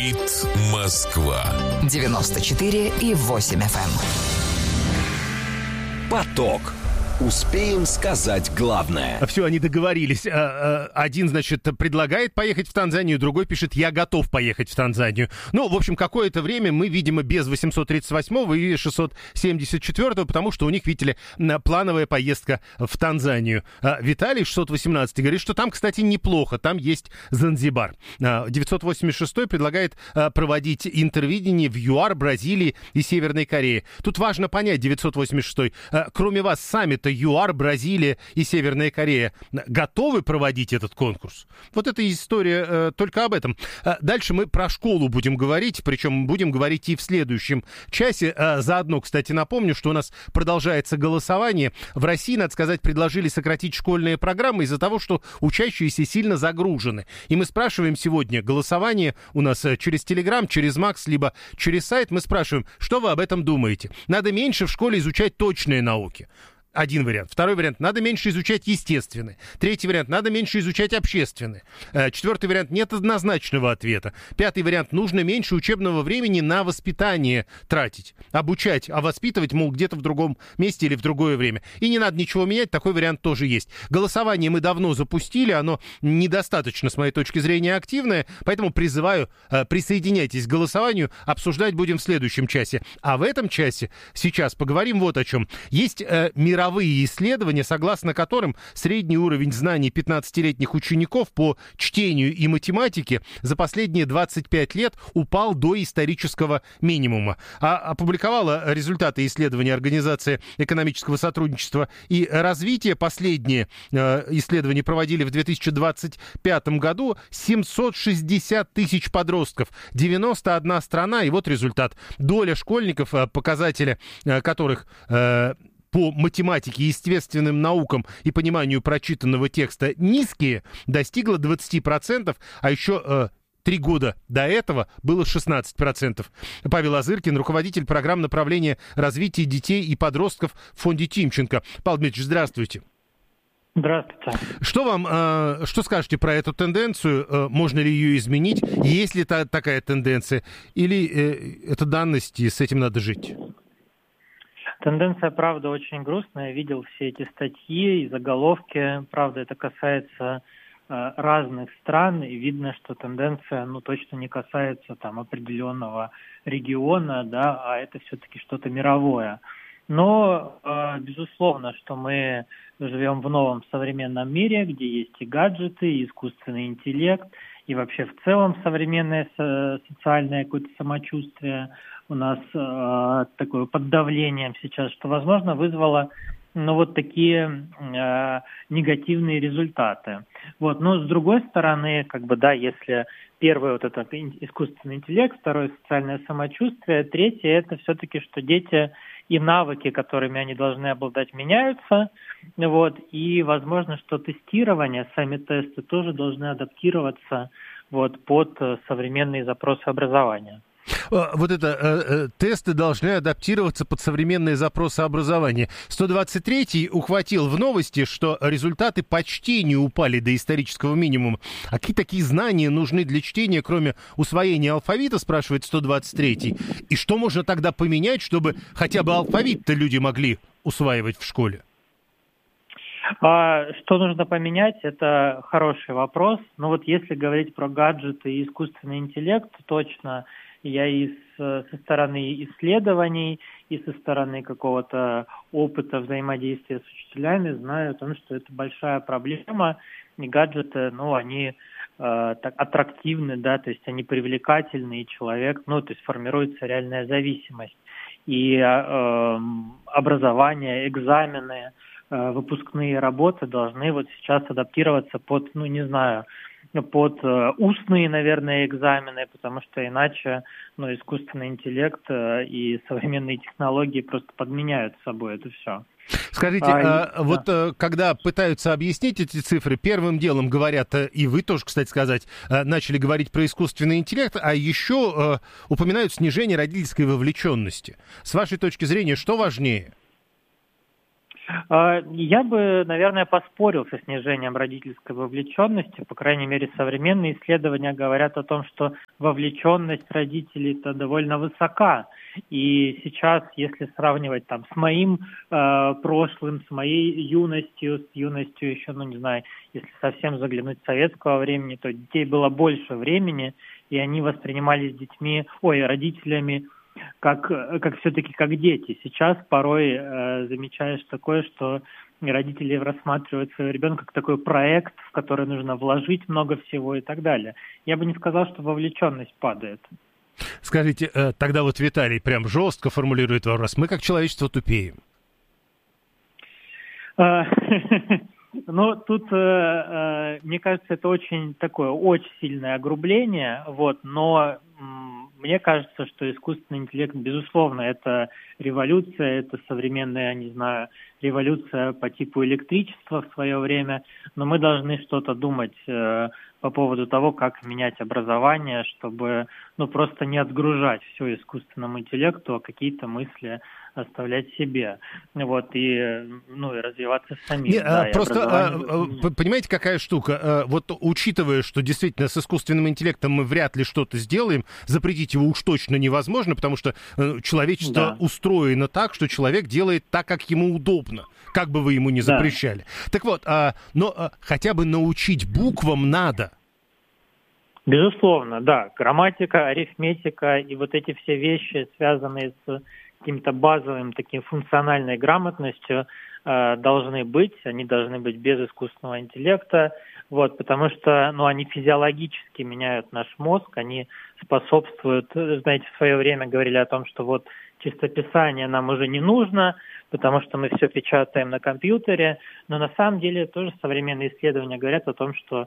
Говорит Москва. 94,8 FM. Поток. Успеем сказать главное. Все, они договорились. Один, значит, предлагает поехать в Танзанию, другой пишет: я готов поехать в Танзанию. Ну, в общем, какое-то время мы, видимо, без 838-го и 674-го, потому что у них, видите ли, плановая поездка в Танзанию. Виталий, 618, говорит, что там, кстати, неплохо. Там есть Занзибар. 986-й предлагает проводить интервидение в ЮАР, Бразилии и Северной Корее. Тут важно понять, 986-й, кроме вас, сами-то ЮАР, Бразилия и Северная Корея готовы проводить этот конкурс? Вот эта история только об этом. Дальше мы про школу будем говорить, причем будем говорить и в следующем часе. Заодно, кстати, напомню, что у нас продолжается голосование. В России, надо сказать, предложили сократить школьные программы из-за того, что учащиеся сильно загружены. И мы спрашиваем сегодня, голосование у нас через Телеграм, через Макс, либо через сайт. Мы спрашиваем, что вы об этом думаете? Надо меньше в школе изучать точные науки. Один вариант. Второй вариант. Надо меньше изучать естественные. Третий вариант. Надо меньше изучать общественные. Четвертый вариант. Нет однозначного ответа. Пятый вариант. Нужно меньше учебного времени на воспитание тратить. Обучать, а воспитывать, мол, где-то в другом месте или в другое время. И не надо ничего менять. Такой вариант тоже есть. Голосование мы давно запустили. Оно недостаточно, с моей точки зрения, активное. Поэтому призываю, присоединяйтесь к голосованию. Обсуждать будем в следующем часе. А в этом часе сейчас поговорим вот о чем. Есть мировые исследования, согласно которым средний уровень знаний 15-летних учеников по чтению и математике за последние 25 лет упал до исторического минимума. Опубликовала результаты исследования Организация экономического сотрудничества и развития. Последние исследования проводили в 2025 году. 760 тысяч подростков, 91 страна, и вот результат. Доля школьников, показатели которых по математике, естественным наукам и пониманию прочитанного текста низкие, достигла 20%, а еще 3 года до этого было 16%. Павел Азыркин, руководитель программ направления развития детей и подростков в фонде Тимченко. Павел Дмитриевич, здравствуйте. Здравствуйте. Что скажете про эту тенденцию? Можно ли ее изменить? Есть ли такая тенденция? Или это данность, и с этим надо жить? Тенденция, правда, очень грустная. Я видел все эти статьи и заголовки. Правда, это касается разных стран, и видно, что тенденция, точно не касается там определенного региона, да, а это все-таки что-то мировое. Но, безусловно, что мы живем в новом современном мире, где есть и гаджеты, и искусственный интеллект, и вообще в целом современное социальное какое-то самочувствие у нас такое под давлением сейчас, что, возможно, вызвало такие негативные результаты. Но с другой стороны, если первый это искусственный интеллект, второе социальное самочувствие, третье это все-таки, что дети и навыки, которыми они должны обладать, меняются. И возможно, что тестирование, сами тесты тоже должны адаптироваться под современные запросы образования. Тесты должны адаптироваться под современные запросы образования. 123-й ухватил в новости, что результаты по чтению упали до исторического минимума. А какие такие знания нужны для чтения, кроме усвоения алфавита, спрашивает 123-й. И что можно тогда поменять, чтобы хотя бы алфавит-то люди могли усваивать в школе? Что нужно поменять, это хороший вопрос. Если говорить про гаджеты и искусственный интеллект, точно я и со стороны исследований, и со стороны какого-то опыта взаимодействия с учителями знаю о том, что это большая проблема. И гаджеты, они так аттрактивны, да, то есть они привлекательны, и человек, то есть формируется реальная зависимость. И образование, экзамены, выпускные работы должны сейчас адаптироваться под, под устные, наверное, экзамены, потому что иначе искусственный интеллект и современные технологии просто подменяют собой это все. Скажите, когда пытаются объяснить эти цифры, первым делом говорят, и вы тоже, кстати сказать, начали говорить про искусственный интеллект, а еще упоминают снижение родительской вовлеченности. С вашей точки зрения, что важнее? Я бы, наверное, поспорил со снижением родительской вовлеченности. По крайней мере, современные исследования говорят о том, что вовлеченность родителей-то довольно высока. И сейчас, если сравнивать там с моим прошлым, с моей юностью, с юностью еще, не знаю, если совсем заглянуть в советского времени, то детей было больше времени, и они воспринимались родителями как все-таки как дети. Сейчас порой замечаешь такое, что родители рассматривают своего ребенка как такой проект, в который нужно вложить много всего и так далее. Я бы не сказал, что вовлеченность падает. Скажите, тогда вот Виталий прям жестко формулирует вопрос. Мы как человечество тупеем? Тут, мне кажется, это очень сильное огрубление, но мне кажется, что искусственный интеллект, безусловно, это революция, это современная, революция по типу электричества в свое время, но мы должны что-то думать по поводу того, как менять образование, чтобы просто не отгружать все искусственному интеллекту, а какие-то мысли оставлять себе, и развиваться самим. Понимаете, какая штука? Учитывая, что действительно с искусственным интеллектом мы вряд ли что-то сделаем, запретить его уж точно невозможно, потому что человечество устроено так, что человек делает так, как ему удобно, как бы вы ему ни запрещали. Так вот, но хотя бы научить буквам надо. Безусловно, да. Грамматика, арифметика и эти все вещи, связанные с каким-то базовым таким функциональной грамотностью, должны быть. Они должны быть без искусственного интеллекта, потому что, они физиологически меняют наш мозг, они способствуют, знаете, в свое время говорили о том, что чистописание нам уже не нужно, потому что мы все печатаем на компьютере, но на самом деле тоже современные исследования говорят о том, что,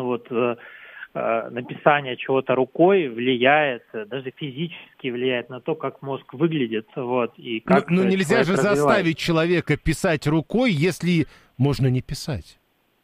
написание чего-то рукой влияет, даже физически влияет на то, как мозг выглядит. И как но нельзя же заставить человека писать рукой, если можно не писать.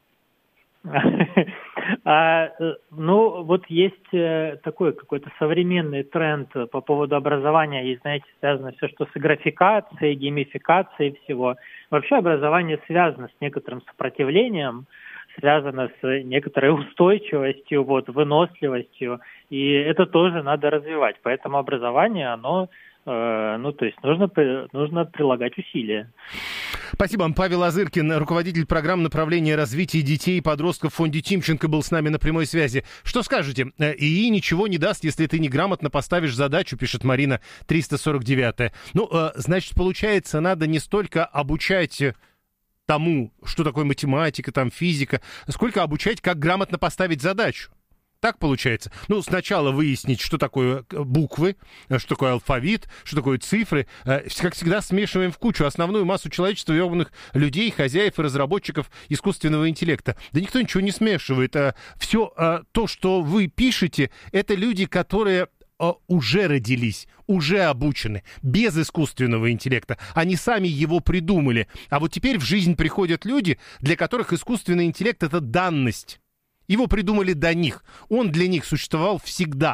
Есть такой какой-то современный тренд по поводу образования, и, знаете, связано все, что с графикацией, геймификацией всего. Вообще образование связано с некоторым сопротивлением, связано с некоторой устойчивостью, выносливостью, и это тоже надо развивать. Поэтому образование, оно, нужно прилагать усилия. Спасибо вам. Павел Азыркин, руководитель программы направления развития детей и подростков в фонде Тимченко, был с нами на прямой связи. Что скажете? ИИ ничего не даст, если ты неграмотно поставишь задачу, пишет Марина 349. Значит, получается, надо не столько обучать тому, что такое математика, физика, сколько обучать, как грамотно поставить задачу. Так получается. Сначала выяснить, что такое буквы, что такое алфавит, что такое цифры. Как всегда, смешиваем в кучу основную массу человечества, ебаных людей, хозяев и разработчиков искусственного интеллекта. Да никто ничего не смешивает. Все то, что вы пишете, это люди, которые уже родились, уже обучены, без искусственного интеллекта. Они сами его придумали. А теперь в жизнь приходят люди, для которых искусственный интеллект — это данность. Его придумали до них. Он для них существовал всегда.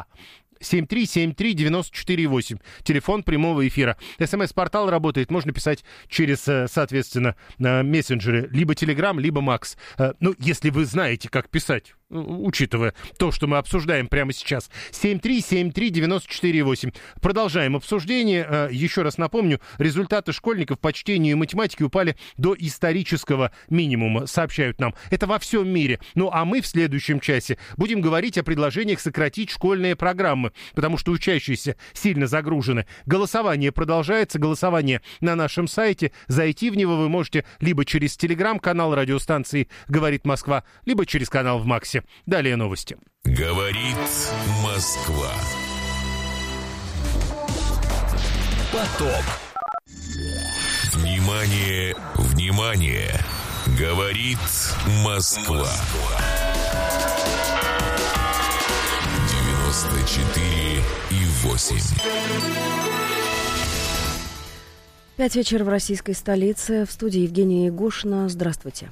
7373948. Телефон прямого эфира. СМС-портал работает. Можно писать через, соответственно, мессенджеры. Либо Telegram, либо Max. Если вы знаете, как писать, учитывая то, что мы обсуждаем прямо сейчас. 7373948. Продолжаем обсуждение. Еще раз напомню, результаты школьников по чтению и математике упали до исторического минимума, сообщают нам. Это во всем мире. А мы в следующем часе будем говорить о предложениях сократить школьные программы, потому что учащиеся сильно загружены. Голосование продолжается. Голосование на нашем сайте. Зайти в него вы можете либо через телеграм-канал радиостанции «Говорит Москва», либо через канал в Максе. Далее новости. Говорит Москва. Поток. Внимание, внимание. Говорит Москва. 94,8. 5 вечера в российской столице. В студии Евгения Ягушина. Здравствуйте.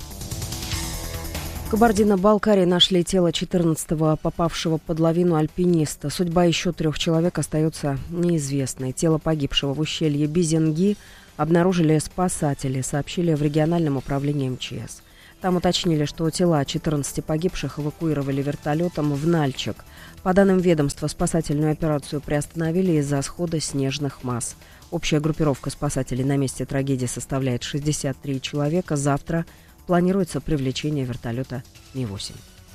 В Кабардино-Балкарии нашли тело 14-го попавшего под лавину альпиниста. Судьба еще 3 человек остается неизвестной. Тело погибшего в ущелье Бизенги обнаружили спасатели, сообщили в региональном управлении МЧС. Там уточнили, что тела 14 погибших эвакуировали вертолетом в Нальчик. По данным ведомства, спасательную операцию приостановили из-за схода снежных масс. Общая группировка спасателей на месте трагедии составляет 63 человека. Завтра планируется привлечение вертолета Ми-8.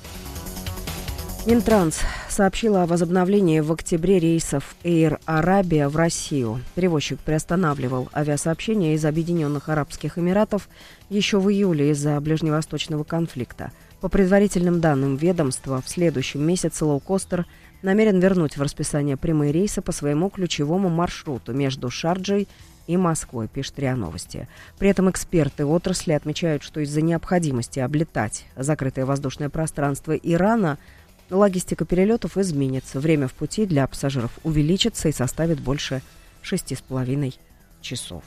Минтранс сообщила о возобновлении в октябре рейсов Air Arabia в Россию. Перевозчик приостанавливал авиасообщения из Объединенных Арабских Эмиратов еще в июле из-за ближневосточного конфликта. По предварительным данным ведомства, в следующем месяце лоукостер намерен вернуть в расписание прямые рейсы по своему ключевому маршруту между Шарджей и Москвой, пишет РИА Новости. При этом эксперты отрасли отмечают, что из-за необходимости облетать закрытое воздушное пространство Ирана логистика перелетов изменится. Время в пути для пассажиров увеличится и составит больше 6,5 часов.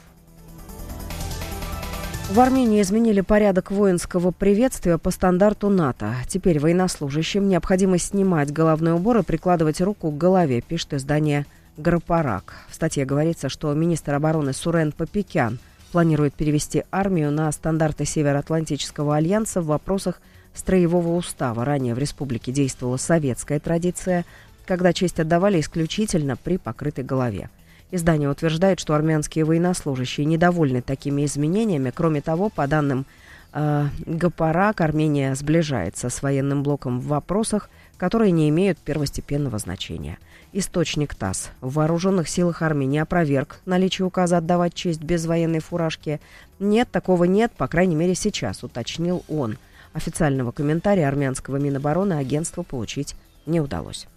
В Армении изменили порядок воинского приветствия по стандарту НАТО. Теперь военнослужащим необходимо снимать головной убор и прикладывать руку к голове, пишет издание «Грапарак». В статье говорится, что министр обороны Сурен Папикян планирует перевести армию на стандарты Североатлантического альянса в вопросах строевого устава. Ранее в республике действовала советская традиция, когда честь отдавали исключительно при покрытой голове. Издание утверждает, что армянские военнослужащие недовольны такими изменениями. Кроме того, по данным Гапарак, Армения сближается с военным блоком в вопросах, которые не имеют первостепенного значения. Источник ТАСС. В вооруженных силах Армении опроверг наличие указа отдавать честь без военной фуражки. Нет, такого нет, по крайней мере сейчас, уточнил он. Официального комментария армянского Минобороны агентству получить не удалось.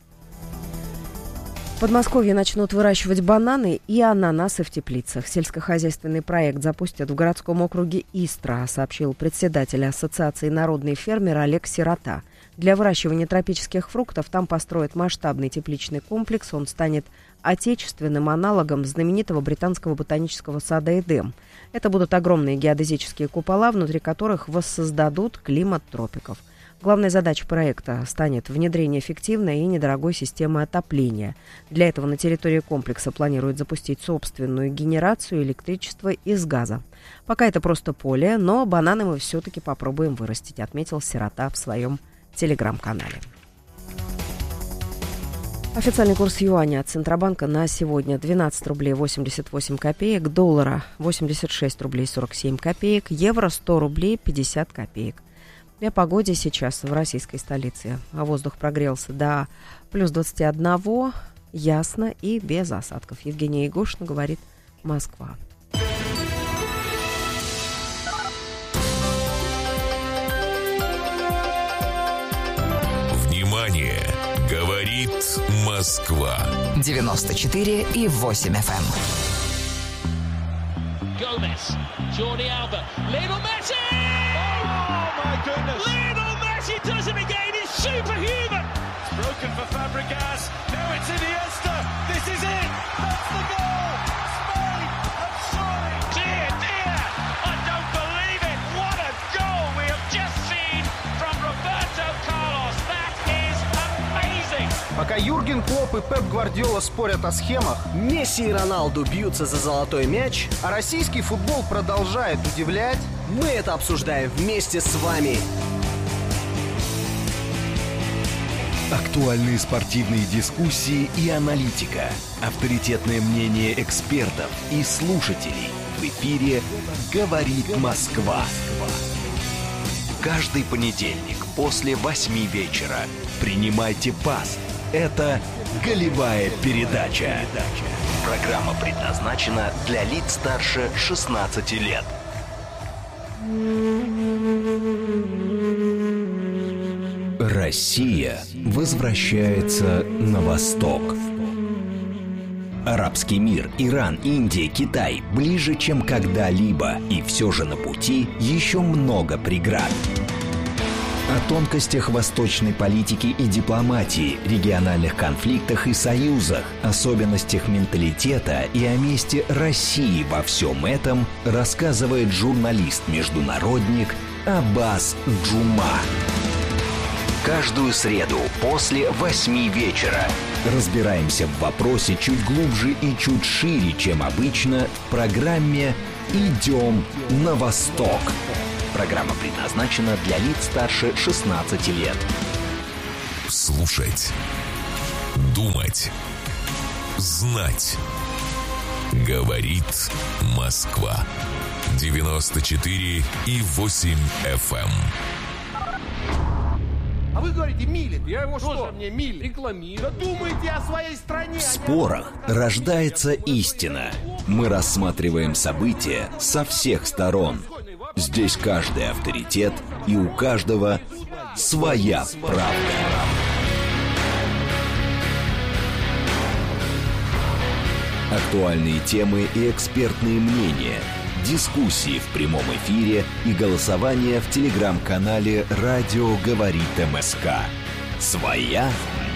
В Подмосковье начнут выращивать бананы и ананасы в теплицах. Сельскохозяйственный проект запустят в городском округе Истра, сообщил председатель Ассоциации «Народный фермер» Олег Сирота. Для выращивания тропических фруктов там построят масштабный тепличный комплекс. Он станет отечественным аналогом знаменитого британского ботанического сада Эдем. Это будут огромные геодезические купола, внутри которых воссоздадут климат тропиков. Главной задачей проекта станет внедрение эффективной и недорогой системы отопления. Для этого на территории комплекса планируют запустить собственную генерацию электричества из газа. Пока это просто поле, но бананы мы все-таки попробуем вырастить, отметил Сирота в своем телеграм-канале. Официальный курс юаня от Центробанка на сегодня 12 рублей 88 копеек, доллара 86 рублей 47 копеек, евро 100 рублей 50 копеек. И о погоде сейчас в российской столице. Воздух прогрелся до плюс 21, ясно и без осадков. Евгения Егошина говорит «Москва». Внимание! Говорит Москва. 94,8 FM. Gomez, Jordi Alba, Lionel Messi! Oh my goodness! Lionel Messi does it again. He's superhuman. It's broken for Fabregas. Now it's Iniesta. This is it. That's the goal. Spain have scored. Dear, dear, I don't believe it. What a goal we have just seen from Roberto Carlos. That is amazing. Пока Юрген Клопп и Пеп Гвардиола спорят о схемах, Месси и Роналду бьются за золотой мяч, а российский футбол продолжает удивлять, мы это обсуждаем вместе с вами. Актуальные спортивные дискуссии и аналитика. Авторитетное мнение экспертов и слушателей. В эфире «Говорит Москва». Каждый понедельник после 8 вечера принимайте пас. Это «Голевая передача». Программа предназначена для лиц старше 16 лет. Россия возвращается на восток. Арабский мир, Иран, Индия, Китай ближе, чем когда-либо. И все же на пути еще много преград. О тонкостях восточной политики и дипломатии, региональных конфликтах и союзах, особенностях менталитета и о месте России во всем этом рассказывает журналист-международник Аббас Джума. Каждую среду после 8 вечера Разбираемся в вопросе чуть глубже и чуть шире, чем обычно, в программе «Идем на восток». Программа предназначена для лиц старше 16 лет. Слушать, думать, знать. Говорит Москва. 94,8 FM. А вы говорите, милит. Я его что? Мне милит. Рекламирую. Да думайте о своей стране. В спорах рождается истина. Мы рассматриваем события со всех сторон. Здесь каждый авторитет, и у каждого своя правда. Актуальные темы и экспертные мнения, дискуссии в прямом эфире и голосование в телеграм-канале «Радио говорит МСК». Своя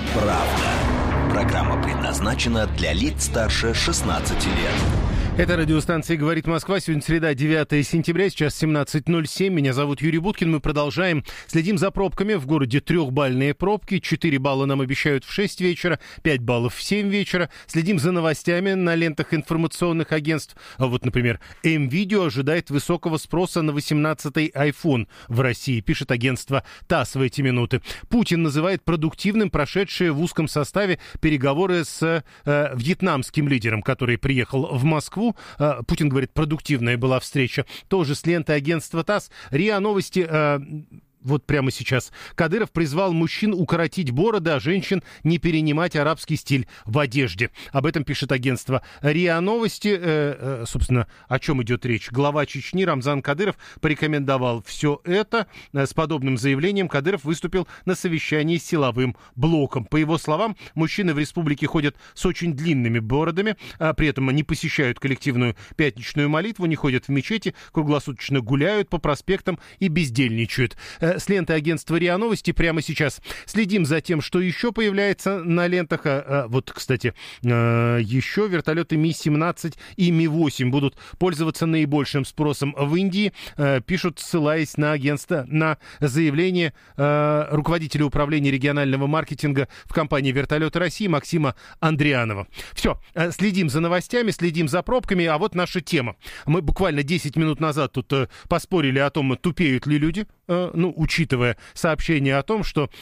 правда. Программа предназначена для лиц старше 16 лет. Это радиостанция «Говорит Москва». Сегодня среда, 9 сентября, сейчас 17:07. Меня зовут Юрий Буткин. Мы продолжаем. Следим за пробками. В городе 3-бальные пробки. 4 балла нам обещают в 6 вечера, 5 баллов в 7 вечера. Следим за новостями на лентах информационных агентств. Вот, например, М-Видео ожидает высокого спроса на 18-й iPhone в России, пишет агентство ТАСС в эти минуты. Путин называет продуктивным прошедшие в узком составе переговоры с вьетнамским лидером, который приехал в Москву. Путин говорит, продуктивная была встреча. Тоже с ленты агентства ТАСС. РИА Новости... Вот прямо сейчас. Кадыров призвал мужчин укоротить бороды, а женщин не перенимать арабский стиль в одежде. Об этом пишет агентство РИА Новости. Собственно, о чем идет речь? Глава Чечни Рамзан Кадыров порекомендовал все это. С подобным заявлением Кадыров выступил на совещании с силовым блоком. По его словам, мужчины в республике ходят с очень длинными бородами, а при этом не посещают коллективную пятничную молитву, не ходят в мечети, круглосуточно гуляют по проспектам и бездельничают. С ленты агентства РИА Новости прямо сейчас следим за тем, что еще появляется на лентах. Вот, кстати, еще вертолеты Ми-17 и Ми-8 будут пользоваться наибольшим спросом в Индии, пишут, ссылаясь на агентство, на заявление руководителя управления регионального маркетинга в компании «Вертолеты России» Максима Андрианова. Все, следим за новостями, следим за пробками, а вот наша тема. Мы буквально 10 минут назад тут поспорили о том, тупеют ли люди, учитывая сообщение о том, что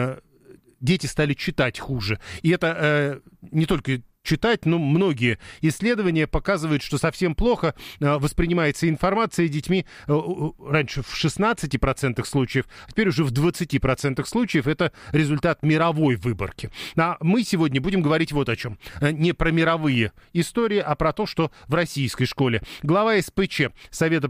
дети стали читать хуже. И это не только читать, но многие исследования показывают, что совсем плохо воспринимается информация детьми. Раньше в 16% случаев, а теперь уже в 20% случаев. Это результат мировой выборки. А мы сегодня будем говорить вот о чем. Не про мировые истории, а про то, что в российской школе. Глава СПЧ Совета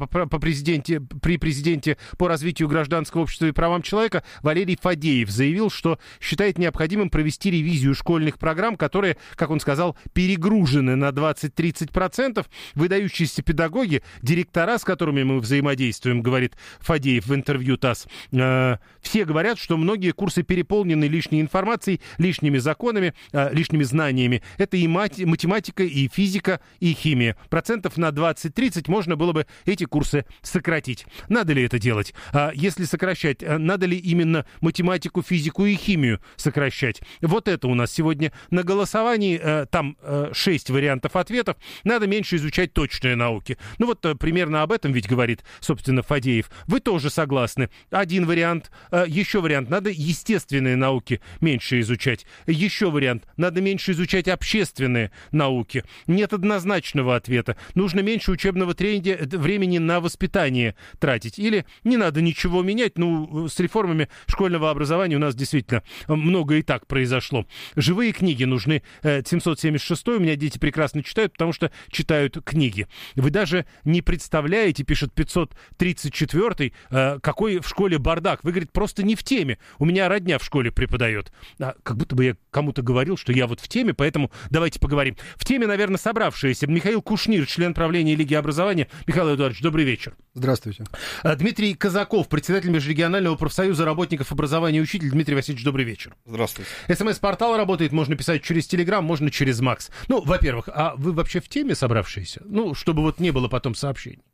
при президенте по развитию гражданского общества и правам человека Валерий Фадеев заявил, что считает необходимым провести ревизию школьных программ, которые, как он сказал, перегружены на 20-30%. Выдающиеся педагоги, директора, с которыми мы взаимодействуем, говорит Фадеев в интервью ТАСС, все говорят, что многие курсы переполнены лишней информацией, лишними законами, лишними знаниями. Это и математика, и физика, и химия. Процентов на 20-30 можно было бы эти курсы сократить. Надо ли это делать? Если сокращать, надо ли именно математику, физику и химию сокращать? Вот это у нас сегодня на голосовании. Там 6 вариантов ответов. Надо меньше изучать точные науки. Ну вот примерно об этом ведь говорит, собственно, Фадеев. Вы тоже согласны. Один вариант. Еще вариант. Надо естественные науки меньше изучать. Еще вариант. Надо меньше изучать общественные науки. Нет однозначного ответа. Нужно меньше учебного времени на воспитание тратить. Или не надо ничего менять. Ну, с реформами школьного образования у нас действительно много и так произошло. Живые книги нужны. 776 у меня дети прекрасно читают, потому что читают книги. Вы даже не представляете, пишет 534-й, какой в школе бардак. Вы, говорит, просто не в теме. У меня родня в школе преподает. Как будто бы я кому-то говорил, что я вот в теме, поэтому давайте поговорим. В теме, наверное, собравшиеся. Михаил Кушнир, член правления Лиги образования. Михаил Эдуардович, добрый вечер. Здравствуйте. Дмитрий Казаков, председатель Межрегионального профсоюза работников образования и учитель. Дмитрий Васильевич, добрый вечер. Здравствуйте. СМС-портал работает, можно писать через Телеграм, можно через Макс. Ну, во-первых, а вы вообще в теме собравшиеся? Ну, чтобы вот не было потом сообщений.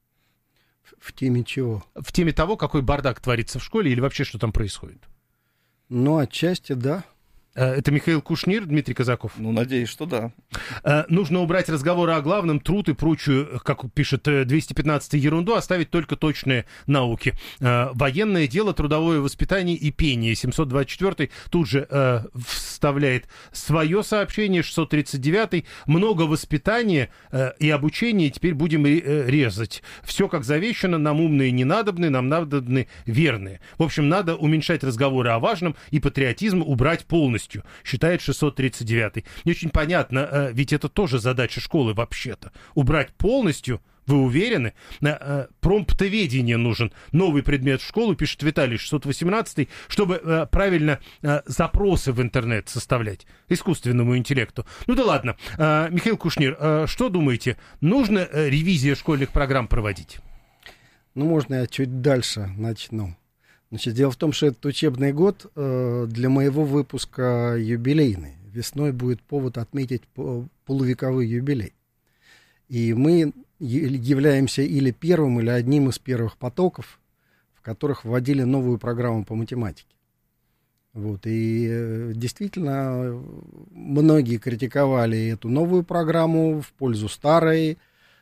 В теме чего? В теме того, какой бардак творится в школе или вообще что там происходит? Ну, отчасти, да. Это Михаил Кушнир, Дмитрий Казаков? Ну, надеюсь, что да. Нужно убрать разговоры о главном, труд и прочую, как пишет 215-й, ерунду, оставить только точные науки. Военное дело, трудовое воспитание и пение. 724-й тут же вставляет свое сообщение. 639-й. Много воспитания и обучения, теперь будем резать. Все как завещано, нам умные не надобны, нам надобны верные. В общем, надо уменьшать разговоры о важном и патриотизм убрать полностью, считает 639-й. Не очень понятно, ведь это тоже задача школы вообще-то. Убрать полностью, вы уверены? Промптоведение нужен. Новый предмет в школу, пишет Виталий, 618-й, чтобы правильно запросы в интернет составлять искусственному интеллекту. Ну да ладно. Михаил Кушнир, что думаете? Нужно ревизия школьных программ проводить? Ну, можно я чуть дальше начну. Значит, дело в том, что этот учебный год для моего выпуска юбилейный. Весной будет повод отметить полувековой юбилей. И мы являемся или первым, или одним из первых потоков, в которых вводили новую программу по математике. Вот. И действительно, многие критиковали эту новую программу в пользу старой.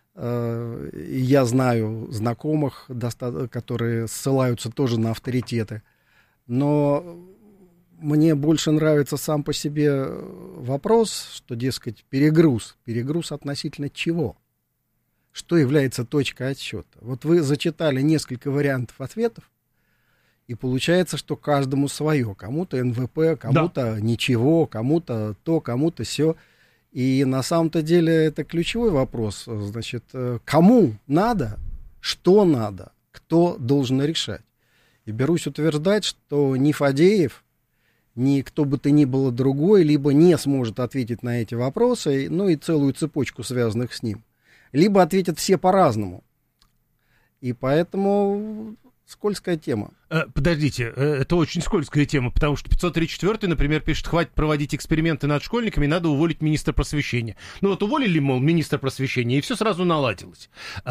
Я знаю знакомых, которые ссылаются тоже на авторитеты. Но мне больше нравится сам по себе вопрос, что, дескать, перегруз. Перегруз относительно чего? Что является точкой отсчета? Вот вы зачитали несколько вариантов ответов, и получается, что каждому свое. Кому-то НВП, кому-то ничего, кому-то то, кому-то сё. И на самом-то деле это ключевой вопрос. Значит, кому надо, что надо, кто должен решать. И берусь утверждать, что ни Фадеев, ни кто бы то ни было другой, либо не сможет ответить на эти вопросы, ну и целую цепочку связанных с ним, либо ответят все по-разному. И поэтому скользкая тема. Подождите, это очень скользкая тема, потому что 534-й, например, пишет, хватит проводить эксперименты над школьниками, надо уволить министра просвещения. Ну вот уволили, мол, министра просвещения, и все сразу наладилось.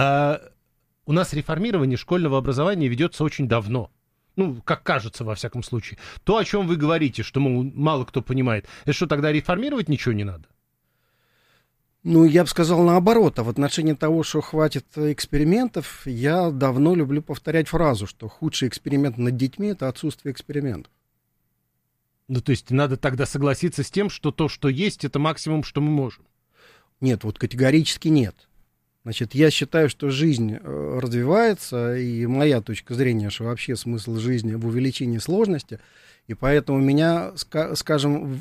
У нас реформирование школьного образования ведется очень давно. Ну, как кажется, во всяком случае. То, о чем вы говорите, что, мол, мало кто понимает, это что, тогда реформировать ничего не надо? Ну, я бы сказал наоборот. А в отношении того, что хватит экспериментов, я давно люблю повторять фразу, что худший эксперимент над детьми — это отсутствие экспериментов. Ну, то есть надо тогда согласиться с тем, что то, что есть, это максимум, что мы можем? Нет, вот категорически нет. Значит, я считаю, что жизнь развивается, и моя точка зрения, что вообще смысл жизни в увеличении сложности, и поэтому меня, скажем,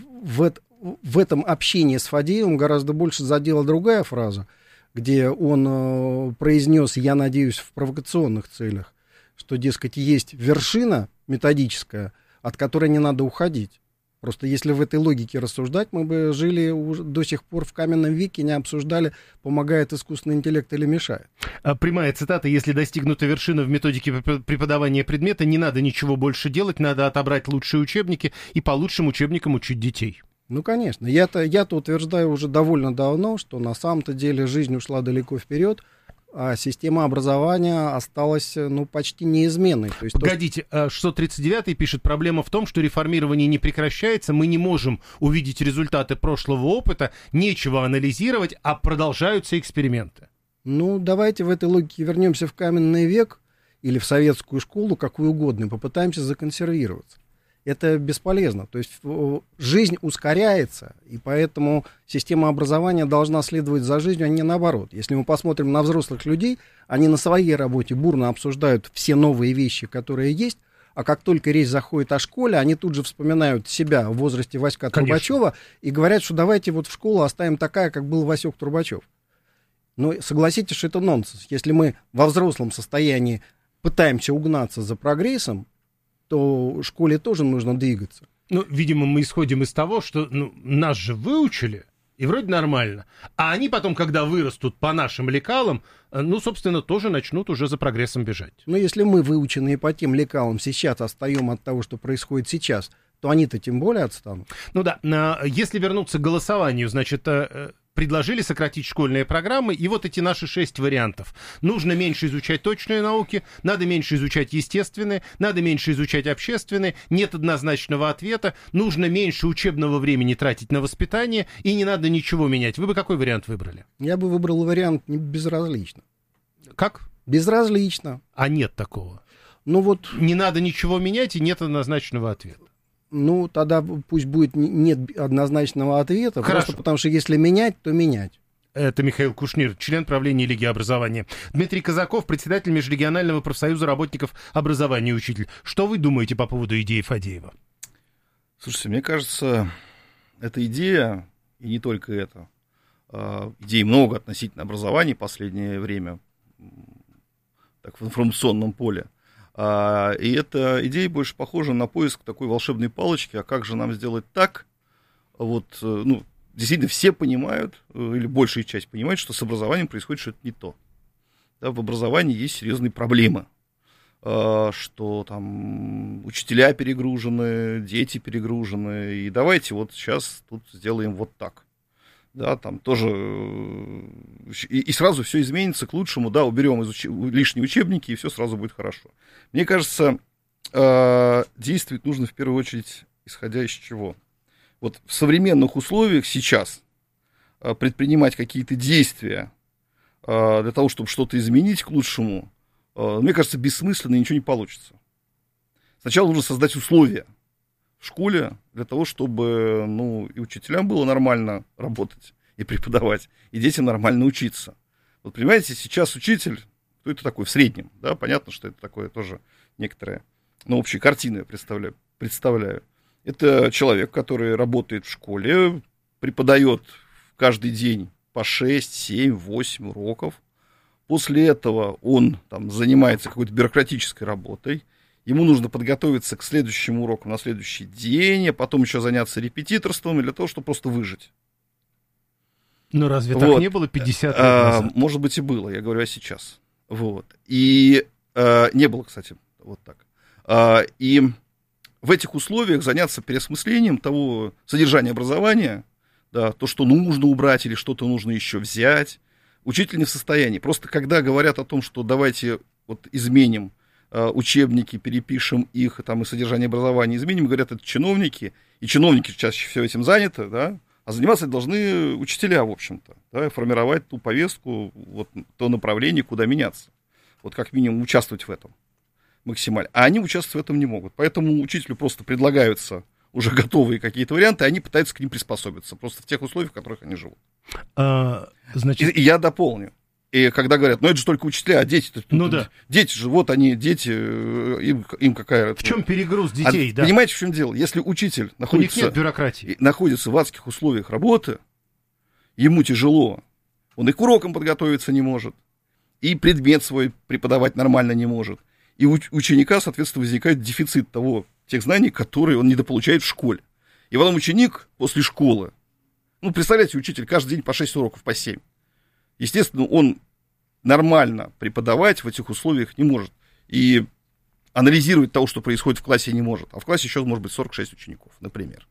в этом общении с Фадеевым гораздо больше задела другая фраза, где он произнес, я надеюсь, в провокационных целях, что, дескать, есть вершина методическая, от которой не надо уходить. Просто если в этой логике рассуждать, мы бы жили до сих пор в каменном веке, не обсуждали, помогает искусственный интеллект или мешает. Прямая цитата: если достигнута вершина в методике преподавания предмета, не надо ничего больше делать, надо отобрать лучшие учебники и по лучшим учебникам учить детей. Ну, конечно. Я-то утверждаю уже довольно давно, что на самом-то деле жизнь ушла далеко вперед, а система образования осталась, ну, почти неизменной. То есть Погодите, 639-й пишет, проблема в том, что реформирование не прекращается, мы не можем увидеть результаты прошлого опыта, нечего анализировать, а продолжаются эксперименты. Ну, давайте в этой логике вернемся в каменный век или в советскую школу, какую угодно, и попытаемся законсервироваться. Это бесполезно. То есть жизнь ускоряется, и поэтому система образования должна следовать за жизнью, а не наоборот. Если мы посмотрим на взрослых людей, они на своей работе бурно обсуждают все новые вещи, которые есть, а как только речь заходит о школе, они тут же вспоминают себя в возрасте Васька Трубачева и говорят, что давайте вот в школу оставим такая, как был Васек Трубачев. Но согласитесь, что это нонсенс. Если мы во взрослом состоянии пытаемся угнаться за прогрессом, то школе тоже нужно двигаться. Ну, видимо, мы исходим из того, что нас же выучили, и вроде нормально. А они потом, когда вырастут по нашим лекалам, собственно, тоже начнут уже за прогрессом бежать. Но если мы, выученные по тем лекалам, сейчас отстаем от того, что происходит сейчас, то они-то тем более отстанут. Ну да, если вернуться к голосованию, значит, предложили сократить школьные программы, и вот эти наши 6 вариантов. Нужно меньше изучать точные науки, надо меньше изучать естественные, надо меньше изучать общественные, нет однозначного ответа, нужно меньше учебного времени тратить на воспитание, и не надо ничего менять. Вы бы какой вариант выбрали? Я бы выбрал вариант безразлично. Как? Безразлично. А нет такого. Ну вот... Не надо ничего менять, и нет однозначного ответа. Ну, тогда пусть будет нет однозначного ответа, Хорошо. просто потому что если менять, то менять. Это Михаил Кушнир, член правления Лиги образования. Дмитрий Казаков, председатель Межрегионального профсоюза работников образования и учитель. Что вы думаете по поводу идеи Фадеева? Слушайте, мне кажется, эта идея, и не только это, идей много относительно образования в последнее время, так, в информационном поле. И эта идея больше похожа на поиск такой волшебной палочки, а как же нам сделать так, вот, ну, действительно все понимают, или большая часть понимает, что с образованием происходит что-то не то. Да, в образовании есть серьезные проблемы, что там учителя перегружены, дети перегружены, и давайте вот сейчас тут сделаем вот так. Да, там тоже, и сразу все изменится к лучшему, да, уберем лишние учебники, и все сразу будет хорошо. Мне кажется, действовать нужно в первую очередь, исходя из чего? Вот в современных условиях сейчас предпринимать какие-то действия для того, чтобы что-то изменить к лучшему, мне кажется, бессмысленно и ничего не получится. Сначала нужно создать условия в школе для того, чтобы, ну, и учителям было нормально работать и преподавать, и детям нормально учиться. Вот понимаете, сейчас учитель, кто это такой в среднем, да, понятно, что это такое тоже некоторое, ну, общая картина я представляю. Это человек, который работает в школе, преподает каждый день по 6, 7, 8 уроков. После этого он там занимается какой-то бюрократической работой. Ему нужно подготовиться к следующему уроку на следующий день, а потом еще заняться репетиторством для того, чтобы просто выжить. Ну, разве так не было 50 лет назад? Может быть, и было, я говорю о сейчас. Вот. И не было, кстати, вот так. И в этих условиях заняться переосмыслением того содержания образования, да, то, что нужно убрать или что-то нужно еще взять, учитель не в состоянии. Просто когда говорят о том, что давайте вот изменим учебники, перепишем их, там, и содержание образования изменим, говорят, это чиновники, и чиновники чаще всего этим заняты, да, а заниматься должны учителя, в общем-то, да, формировать ту повестку, вот, то направление, куда меняться. Вот как минимум участвовать в этом максимально. А они участвовать в этом не могут. Поэтому учителю просто предлагаются уже готовые какие-то варианты, и они пытаются к ним приспособиться, просто в тех условиях, в которых они живут. Значит... И я дополню. И когда говорят, ну это же только учителя, а дети-то... Ну да. Дети же, вот они, дети, им какая... В чем перегруз детей, да? Понимаете, в чем дело? Если учитель находится... У них нет бюрократии. Находится в адских условиях работы, ему тяжело, он и к урокам подготовиться не может, и предмет свой преподавать нормально не может. И у ученика, соответственно, возникает дефицит тех знаний, которые он недополучает в школе. И потом ученик после школы, ну, представляете, учитель каждый день по 6 уроков, по 7. Естественно, он нормально преподавать в этих условиях не может. И анализировать того, что происходит в классе, не может. А в классе еще может быть 46 учеников, например.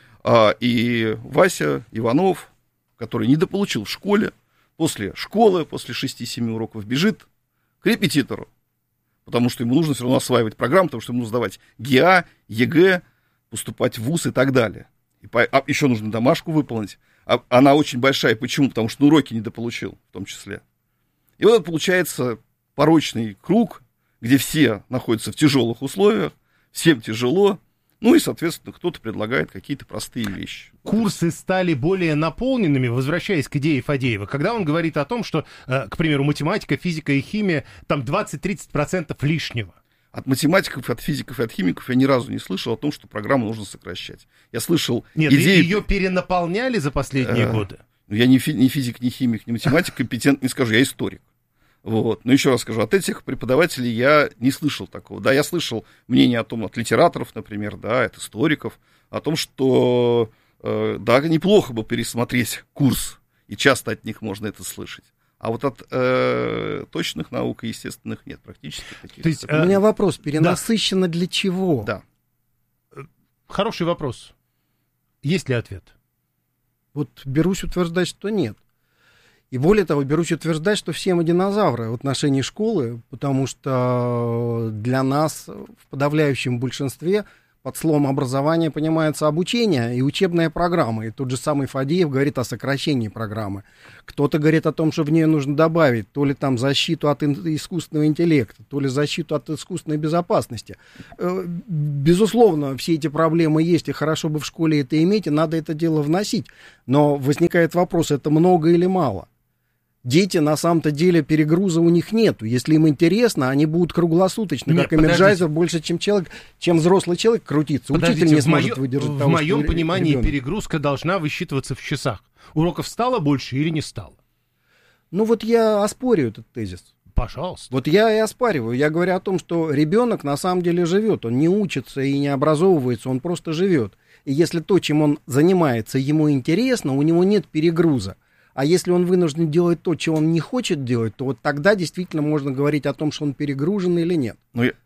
И Вася Иванов, который недополучил в школе, после школы, после 6-7 уроков бежит к репетитору. Потому что ему нужно все равно осваивать программу, потому что ему нужно сдавать ГИА, ЕГЭ, поступать в ВУЗ и так далее. Еще нужно домашку выполнить. Она очень большая. Почему? Потому что уроки недополучил, в том числе. И вот это получается порочный круг, где все находятся в тяжелых условиях, всем тяжело, ну и, соответственно, кто-то предлагает какие-то простые вещи. Курсы стали более наполненными, возвращаясь к идее Фадеева, когда он говорит о том, что, к примеру, математика, физика и химия, там 20-30% лишнего. От математиков, от физиков и от химиков я ни разу не слышал о том, что программу нужно сокращать. Я слышал идеи... ее перенаполняли за последние годы? Я не физик, не химик, не математик, компетент не скажу, я историк. Вот. Но еще раз скажу, от этих преподавателей я не слышал такого. Да, я слышал мнение о том, от литераторов, например, да, от историков, о том, что, да, неплохо бы пересмотреть курс, и часто от них можно это слышать. А вот от точных наук и естественных нет практически таких. То есть, у меня вопрос, перенасыщенно для чего? Да. Хороший вопрос. Есть ли ответ? Вот берусь утверждать, что нет. И более того, берусь утверждать, что все мы динозавры в отношении школы, потому что для нас в подавляющем большинстве под словом образование понимается обучение и учебная программа. И тот же самый Фадеев говорит о сокращении программы. Кто-то говорит о том, что в нее нужно добавить то ли там защиту от искусственного интеллекта, то ли защиту от искусственной безопасности. Безусловно, все эти проблемы есть, и хорошо бы в школе это иметь, и надо это дело вносить. Но возникает вопрос, это много или мало? Дети, на самом-то деле, перегруза у них нету. Если им интересно, они будут круглосуточно, Нет, как Энерджайзер, больше, чем взрослый человек крутиться. Учитель не сможет выдержать того, в моем что понимании ребенок. перегрузка должна высчитываться в часах. Уроков стало больше или не стало? Ну вот я оспорю этот тезис. Пожалуйста. Вот я и оспариваю. Я говорю о том, что ребенок на самом деле живет. Он не учится и не образовывается, он просто живет. И если то, чем он занимается, ему интересно, у него нет перегруза. А если он вынужден делать то, чего он не хочет делать, то вот тогда действительно можно говорить о том, что он перегружен или нет.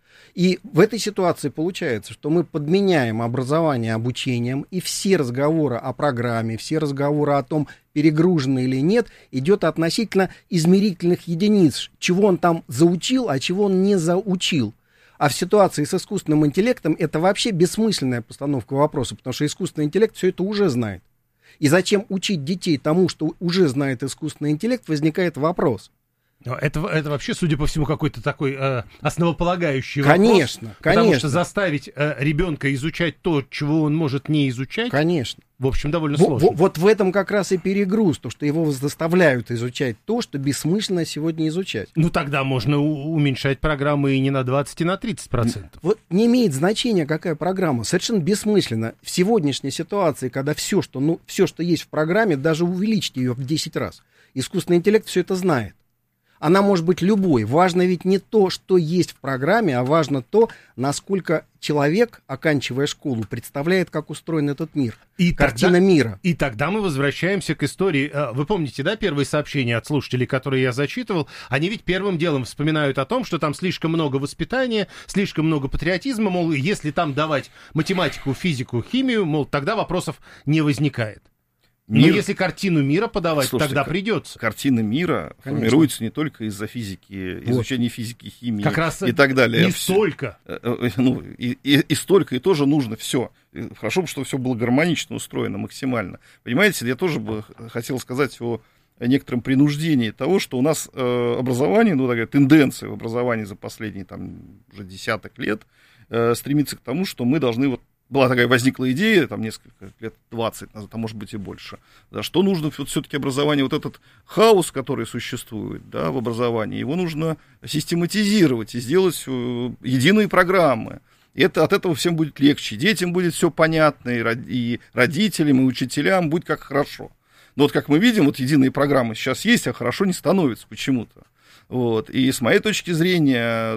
И в этой ситуации получается, что мы подменяем образование обучением, и все разговоры о программе, все разговоры о том, перегружен или нет, идет относительно измерительных единиц, чего он там заучил, а чего он не заучил. А в ситуации с искусственным интеллектом это вообще бессмысленная постановка вопроса, потому что искусственный интеллект все это уже знает. И зачем учить детей тому, что уже знает искусственный интеллект, возникает вопрос. Это вообще, судя по всему, какой-то такой основополагающий конечно, вопрос. Конечно. Потому что заставить ребенка изучать то, чего он может не изучать, конечно. В общем, довольно сложно. Вот в этом как раз и перегруз, то, что его заставляют изучать то, что бессмысленно сегодня изучать. Ну, тогда можно уменьшать программы и не на 20, и на 30%. Вот не имеет значения, какая программа. Совершенно бессмысленно. В сегодняшней ситуации, когда все, что есть в программе, даже увеличить ее в 10 раз. Искусственный интеллект все это знает. Она может быть любой. Важно ведь не то, что есть в программе, а важно то, насколько человек, оканчивая школу, представляет, как устроен этот мир. Картина мира. И тогда мы возвращаемся к истории. Вы помните, да, первые сообщения от слушателей, которые я зачитывал? Они ведь первым делом вспоминают о том, что там слишком много воспитания, слишком много патриотизма, мол, если там давать математику, физику, химию, мол, тогда вопросов не возникает. Но если картину мира подавать, слушайте, тогда придется. Картина мира формируется не только из-за физики, изучения физики, химии как раз и так далее. Не столько. Ну, и столько, и тоже нужно все. Хорошо бы, чтобы все было гармонично устроено максимально. Понимаете, я тоже бы хотел сказать о некотором принуждении того, что у нас образование, ну, такая тенденция в образовании за последние там, уже десяток лет стремится к тому, что мы должны вот была такая возникла идея, там, несколько лет 20 назад, а может быть и больше, да, что нужно все-таки образование, вот этот хаос, который существует, да, в образовании, его нужно систематизировать и сделать единые программы. И от этого всем будет легче, детям будет все понятно, и родителям, и учителям будет как хорошо. Но вот как мы видим, вот единые программы сейчас есть, а хорошо не становится почему-то. Вот. И с моей точки зрения,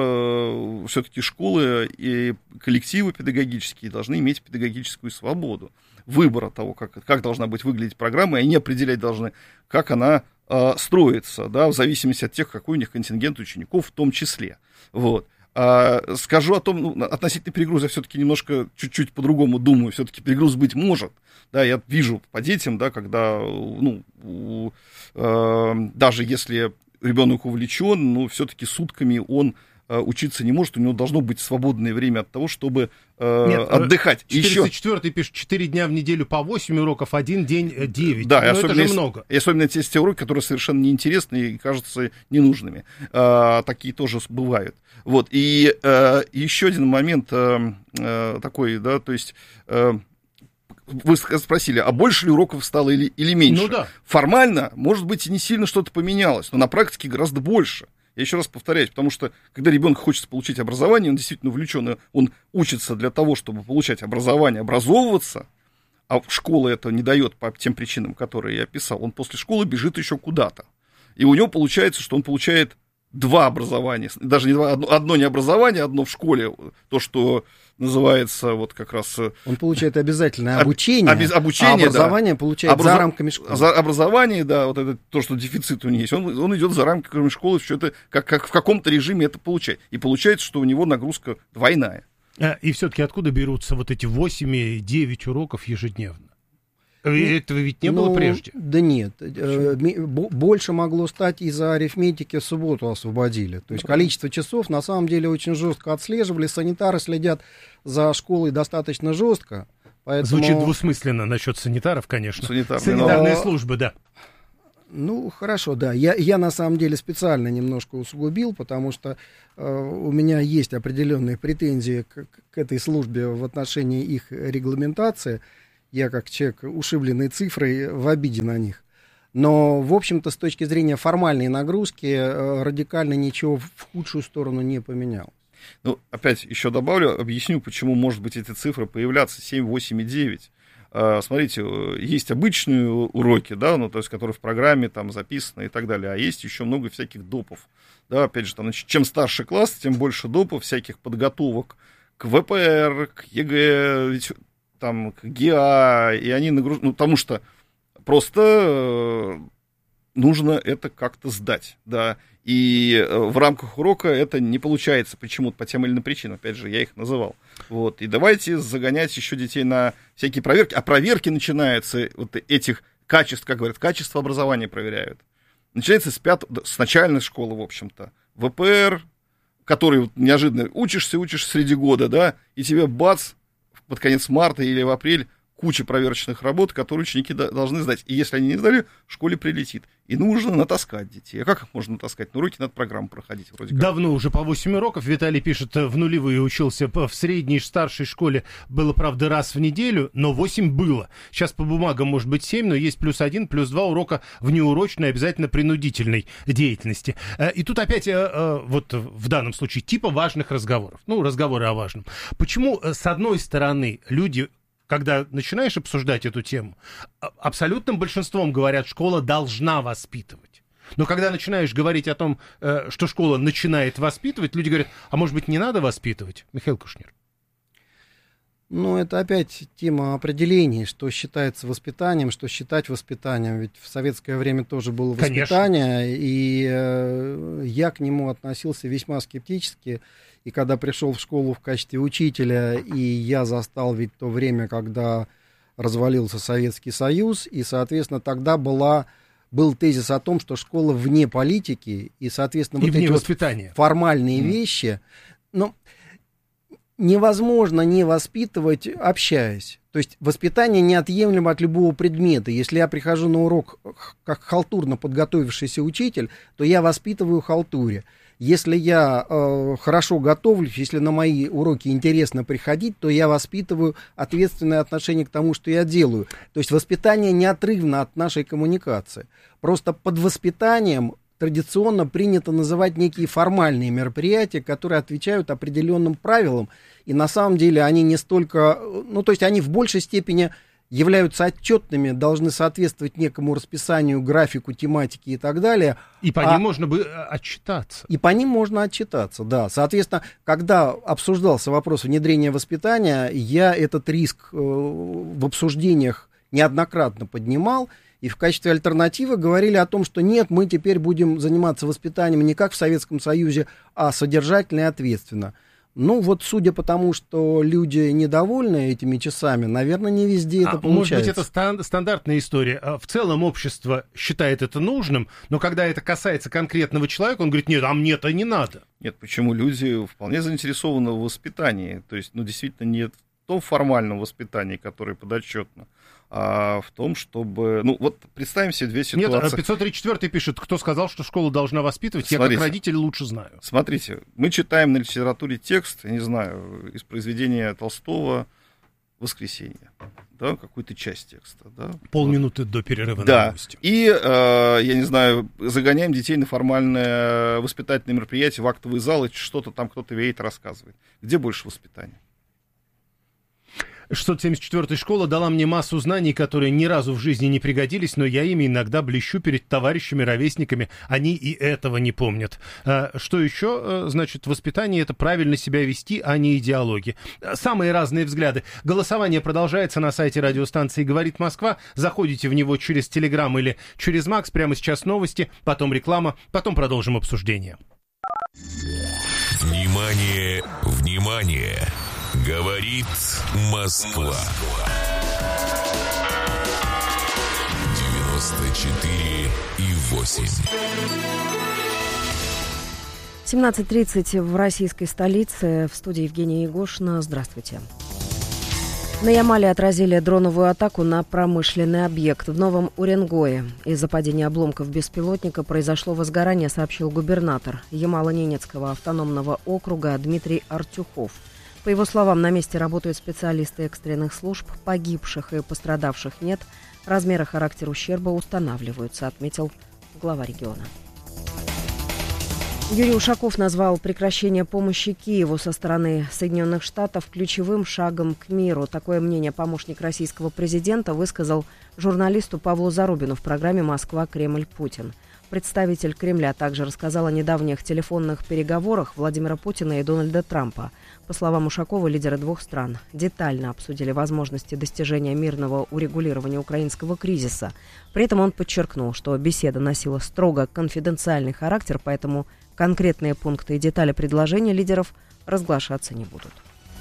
да, все-таки школы и коллективы педагогические должны иметь педагогическую свободу выбора того, как должна быть выглядеть программа, и они определять должны, как она строится, да, в зависимости от тех, какой у них контингент учеников в том числе. Вот. Скажу о том, относительно перегруза я все-таки немножко чуть-чуть по-другому думаю, все-таки перегруз быть может. Да, я вижу по детям, да, когда, ну, даже если ребенок увлечен, но все-таки сутками он учиться не может, у него должно быть свободное время от того, чтобы отдыхать. 404-й пишет 4 дня в неделю по 8 уроков, 1 день 9. Да, это же много. И особенно те уроки, которые совершенно неинтересны и кажутся ненужными. Такие тоже бывают. Вот. И еще один момент такой, да, то есть... Вы спросили, а больше ли уроков стало или меньше? Ну, да. Формально, может быть, и не сильно что-то поменялось, но на практике гораздо больше. Я еще раз повторяюсь, потому что, когда ребенок хочет получить образование, он действительно увлечен, он учится для того, чтобы получать образование, образовываться, а школа это не дает по тем причинам, которые я описал, он после школы бежит еще куда-то. И у него получается, что он получает 2 образования, даже не 2, одно не образование, одно в школе, то, что называется вот как раз... Он получает обязательное обучение, обучение, а образование, да, получает за рамками школы. За образование, да, вот это то, что дефицит у него есть, он идет за рамками школы, все это как в каком-то режиме это получает. И получается, что у него нагрузка двойная. И все-таки откуда берутся вот эти 8-9 уроков ежедневно? Этого ведь не было прежде? Да нет. Больше могло стать из-за арифметики, в субботу освободили. То есть количество часов на самом деле очень жестко отслеживали. Санитары следят за школой достаточно жестко. Поэтому... Звучит двусмысленно насчет санитаров, конечно. Санитарные службы, да. Ну, хорошо, да. Я на самом деле специально немножко усугубил, потому что у меня есть определенные претензии к этой службе в отношении их регламентации. Я, как человек, ушибленный цифрой, в обиде на них. Но, в общем-то, с точки зрения формальной нагрузки, радикально ничего в худшую сторону не поменялось. Ну, опять еще добавлю, объясню, почему, может быть, эти цифры появляться 7, 8 и 9. Смотрите, есть обычные уроки, да, ну, то есть, которые в программе там записаны и так далее, а есть еще много всяких допов. Да, опять же, там, значит, чем старше класс, тем больше допов, всяких подготовок к ВПР, к ЕГЭ, там, к ГИА, и они нагружены, ну, потому что просто нужно это как-то сдать, да, и в рамках урока это не получается почему-то, по тем или иным причинам, опять же, я их называл, вот, и давайте загонять еще детей на всякие проверки, а проверки начинаются, вот этих качеств, как говорят, качество образования проверяют, начинается с начальной школы, в общем-то, ВПР, который вот неожиданно учишься среди года, да, и тебе бац, под конец марта или в апрель куча проверочных работ, которые ученики должны сдать. И если они не сдали, в школе прилетит. И нужно натаскать детей. А как их можно натаскать? Ну, уроки надо программу проходить вроде как. Давно уже по 8 уроков. Виталий пишет, в нулевые учился в средней и старшей школе. Было, правда, раз в неделю, но 8 было. Сейчас по бумагам может быть 7, но есть +1, +2 урока внеурочной, обязательно принудительной деятельности. И тут опять, вот в данном случае, типа важных разговоров. Ну, разговоры о важном. Почему, с одной стороны, люди... Когда начинаешь обсуждать эту тему, абсолютным большинством говорят, школа должна воспитывать. Но когда начинаешь говорить о том, что школа начинает воспитывать, люди говорят, а может быть не надо воспитывать? Михаил Кушнир. Ну, это опять тема определений, что считается воспитанием, что считать воспитанием. Ведь в советское время тоже было воспитание, конечно. И я к нему относился весьма скептически. И когда пришел в школу в качестве учителя, и я застал ведь то время, когда развалился Советский Союз, и, соответственно, тогда был тезис о том, что школа вне политики, и, соответственно, и вот эти вот формальные вещи, ну, невозможно не воспитывать, общаясь. То есть воспитание неотъемлемо от любого предмета. Если я прихожу на урок как халтурно подготовившийся учитель, то я воспитываю халтуре. Если я хорошо готовлюсь, если на мои уроки интересно приходить, то я воспитываю ответственное отношение к тому, что я делаю. То есть воспитание неотрывно от нашей коммуникации. Просто под воспитанием традиционно принято называть некие формальные мероприятия, которые отвечают определенным правилам. И на самом деле они не столько... Ну, то есть они в большей степени... являются отчетными, должны соответствовать некому расписанию, графику, тематике и так далее. И по ним можно бы отчитаться. И по ним можно отчитаться, да. Соответственно, когда обсуждался вопрос внедрения воспитания, я этот риск в обсуждениях неоднократно поднимал, и в качестве альтернативы говорили о том, что нет, мы теперь будем заниматься воспитанием не как в Советском Союзе, а содержательно и ответственно. Ну, вот судя по тому, что люди недовольны этими часами, наверное, не везде это получается. Может быть, это стандартная история. В целом общество считает это нужным, но когда это касается конкретного человека, он говорит, нет, а мне-то не надо. Нет, почему? Люди вполне заинтересованы в воспитании. То есть, ну, действительно, не в том формальном воспитании, которое подотчетно, а в том, чтобы... Ну, вот представим себе две ситуации. Нет, 534-й пишет, кто сказал, что школа должна воспитывать, смотрите, я как родитель лучше знаю. Смотрите, мы читаем на литературе текст, я не знаю, из произведения Толстого «Воскресенье», да, какую-то часть текста, да. Полминуты до перерыва на новости. И, я не знаю, загоняем детей на формальное воспитательное мероприятие в актовый зал, и что-то там кто-то веет, рассказывает. Где больше воспитания? 674-я школа дала мне массу знаний, которые ни разу в жизни не пригодились, но я ими иногда блещу перед товарищами, ровесниками. Они и этого не помнят. Что еще? Значит, воспитание — это правильно себя вести, а не идеология. Самые разные взгляды. Голосование продолжается на сайте радиостанции «Говорит Москва». Заходите в него через Телеграм или через Макс. Прямо сейчас новости, потом реклама, потом продолжим обсуждение. Внимание, внимание! Говорит Москва. и 8. 17:30 в российской столице. В студии Евгения Егошина. Здравствуйте. На Ямале отразили дроновую атаку на промышленный объект в Новом Уренгое. Из-за падения обломков беспилотника произошло возгорание, сообщил губернатор Ямало-Ненецкого автономного округа Дмитрий Артюхов. По его словам, на месте работают специалисты экстренных служб, погибших и пострадавших нет. Размер и характер ущерба устанавливаются, отметил глава региона. Юрий Ушаков назвал прекращение помощи Киеву со стороны Соединенных Штатов ключевым шагом к миру. Такое мнение помощник российского президента высказал журналисту Павлу Зарубину в программе «Москва. Кремль. Путин». Представитель Кремля также рассказал о недавних телефонных переговорах Владимира Путина и Дональда Трампа. По словам Ушакова, лидеры двух стран детально обсудили возможности достижения мирного урегулирования украинского кризиса. При этом он подчеркнул, что беседа носила строго конфиденциальный характер, поэтому конкретные пункты и детали предложения лидеров разглашаться не будут.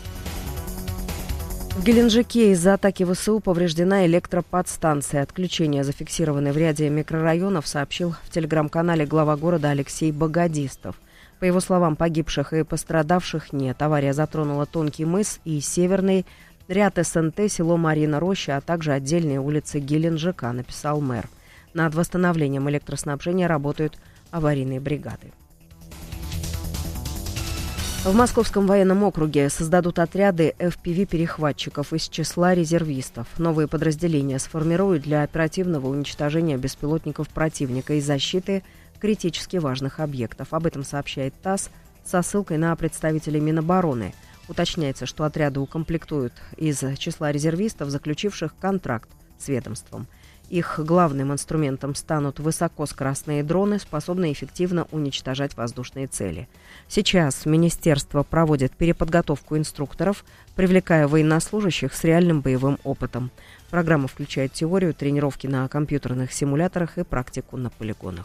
В Геленджике из-за атаки ВСУ повреждена электроподстанция. Отключение, зафиксированное в ряде микрорайонов, сообщил в телеграм-канале глава города Алексей Богодистов. По его словам, погибших и пострадавших нет. Авария затронула Тонкий мыс и Северный ряд СНТ, село Марьина Роща, а также отдельные улицы Геленджика, написал мэр. Над восстановлением электроснабжения работают аварийные бригады. В Московском военном округе создадут отряды FPV-перехватчиков из числа резервистов. Новые подразделения сформируют для оперативного уничтожения беспилотников противника и защиты критически важных объектов. Об этом сообщает ТАСС со ссылкой на представителей Минобороны. Уточняется, что отряды укомплектуют из числа резервистов, заключивших контракт с ведомством. Их главным инструментом станут высокоскоростные дроны, способные эффективно уничтожать воздушные цели. Сейчас министерство проводит переподготовку инструкторов, привлекая военнослужащих с реальным боевым опытом. Программа включает теорию, тренировки на компьютерных симуляторах и практику на полигонах.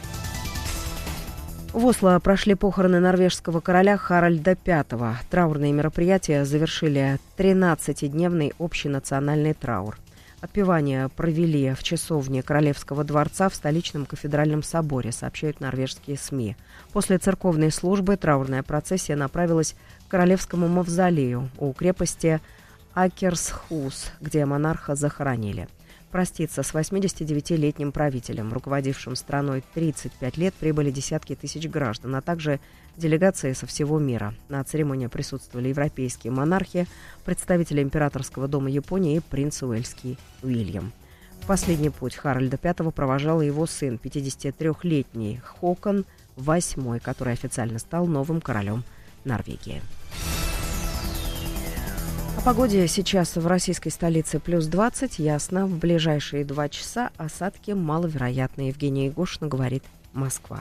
В Осло прошли похороны норвежского короля Харальда V. Траурные мероприятия завершили 13-дневный общенациональный траур. Отпевание провели в часовне Королевского дворца в столичном кафедральном соборе, сообщают норвежские СМИ. После церковной службы траурная процессия направилась к Королевскому мавзолею у крепости Акерсхус, где монарха захоронили. Проститься с 89-летним правителем, руководившим страной 35 лет, прибыли десятки тысяч граждан, а также делегации со всего мира. На церемонии присутствовали европейские монархи, представители императорского дома Японии и принц Уэльский Уильям. В последний путь Харальда V провожал его сын, 53-летний Хокон VIII, который официально стал новым королем Норвегии. О погоде сейчас в российской столице плюс 20, ясно. В ближайшие 2 часа осадки маловероятны. Евгения Егошина говорит «Москва».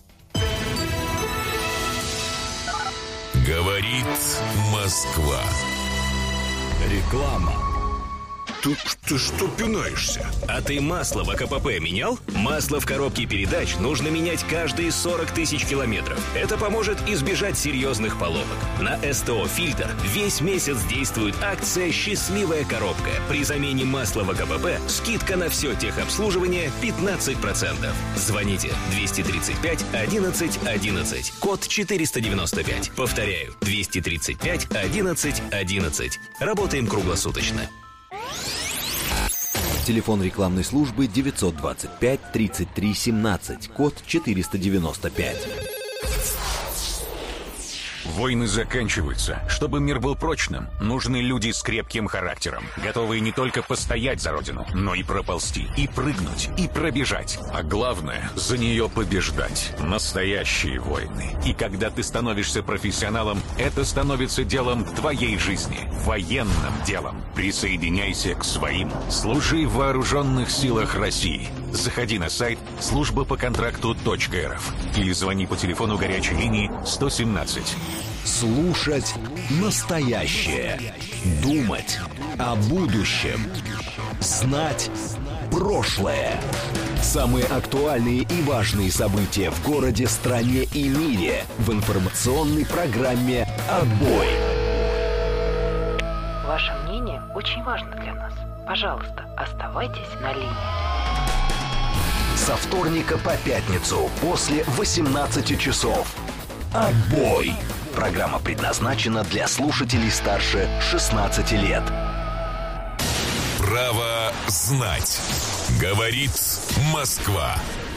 Говорит Москва. Реклама. Ты что пинаешься? А ты масло в АКПП менял? Масло в коробке передач нужно менять каждые 40 тысяч километров. Это поможет избежать серьезных поломок. На СТО «Фильтр» весь месяц действует акция «Счастливая коробка». При замене масла в АКПП скидка на все техобслуживание 15%. Звоните 235 11 11. Код 495. Повторяю, 235 11 11. Работаем круглосуточно. Телефон рекламной службы 925 33 17, код 495. Войны заканчиваются. Чтобы мир был прочным, нужны люди с крепким характером, готовые не только постоять за родину, но и проползти, и прыгнуть, и пробежать. А главное, за нее побеждать. Настоящие войны. И когда ты становишься профессионалом, это становится делом твоей жизни. Военным делом. Присоединяйся к своим. Служи в вооруженных силах России. Заходи на сайт службапоконтракту.рф или звони по телефону горячей линии 117. Слушать настоящее. Думать о будущем. Знать прошлое. Самые актуальные и важные события в городе, стране и мире в информационной программе «Отбой». Ваше мнение очень важно для нас. Пожалуйста, оставайтесь на линии. Со вторника по пятницу после 18 часов. Отбой. Программа предназначена для слушателей старше 16 лет. Право знать. Говорит Москва.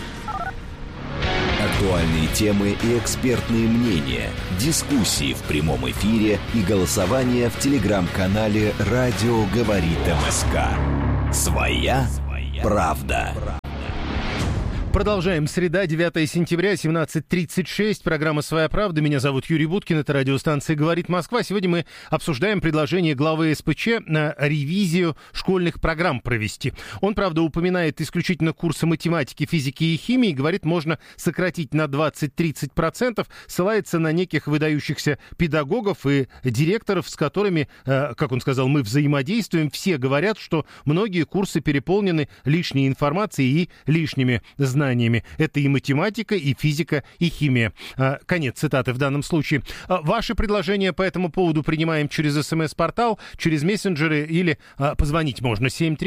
Актуальные темы и экспертные мнения, дискуссии в прямом эфире и голосование в телеграм-канале «Радио говорит МСК». Своя правда. Продолжаем. Среда, 9 сентября, 17:36. Программа «Своя правда». Меня зовут Юрий Буткин. Это радиостанция «Говорит Москва». Сегодня мы обсуждаем предложение главы СПЧ на ревизию школьных программ провести. Он, правда, упоминает исключительно курсы математики, физики и химии. Говорит, можно сократить на 20-30%. Ссылается на неких выдающихся педагогов и директоров, с которыми, как он сказал, мы взаимодействуем. Все говорят, что многие курсы переполнены лишней информацией и лишними знаниями. Это и математика, и физика, и химия. Конец цитаты в данном случае. Ваши предложения по этому поводу принимаем через СМС-портал, через мессенджеры или позвонить можно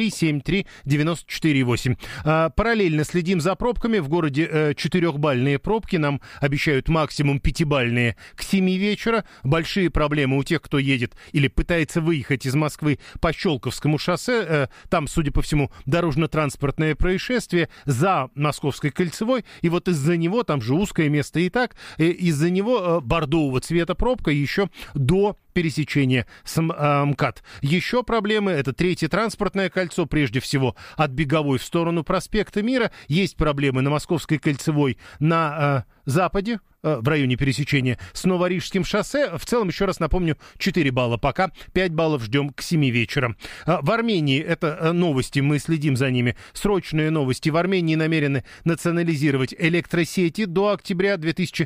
7373948. Параллельно следим за пробками. В городе 4-бальные пробки. Нам обещают максимум 5-бальные к 7 вечера. Большие проблемы у тех, кто едет или пытается выехать из Москвы по Щелковскому шоссе. Там, судя по всему, дорожно-транспортное происшествие за Московской кольцевой, и вот из-за него, там же узкое место и так, из-за него бордового цвета пробка еще до пересечения с МКАД. Еще проблемы — это 3-е транспортное кольцо, прежде всего от Беговой в сторону проспекта Мира. Есть проблемы на Московской кольцевой на западе, в районе пересечения с Новорижским шоссе. В целом, еще раз напомню, 4 балла пока, 5 баллов ждем к 7 вечера. В Армении, это новости, мы следим за ними, срочные новости. В Армении намерены национализировать электросети до октября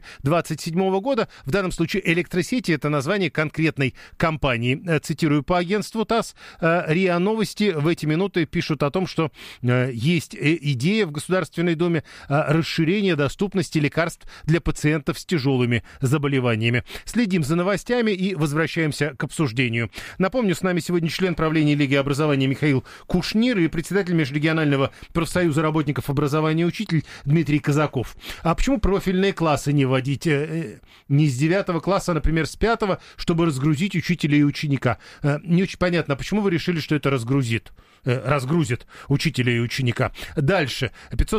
2027 года. В данном случае электросети — это название конкретной компании. Цитирую по агентству ТАСС. РИА Новости в эти минуты пишут о том, что есть идея в Государственной Думе расширения доступности лекарств для пациентов с тяжелыми заболеваниями. Следим за новостями и возвращаемся к обсуждению. Напомню, с нами сегодня член правления Лиги образования Михаил Кушнир и председатель Межрегионального профсоюза работников образования «Учитель» Дмитрий Казаков. А почему профильные классы не вводить? Не с 9 класса, а, например, с 5, чтобы разгрузить учителя и ученика? Не очень понятно, почему вы решили, что это разгрузит учителя и ученика. Дальше.